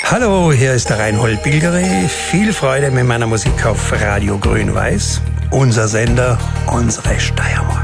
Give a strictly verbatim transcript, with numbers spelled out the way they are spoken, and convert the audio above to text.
Hallo, hier ist der Reinhold Bilgeri. Viel Freude mit meiner Musik auf Radio Grün-Weiß. Unser Sender, unsere Steiermark.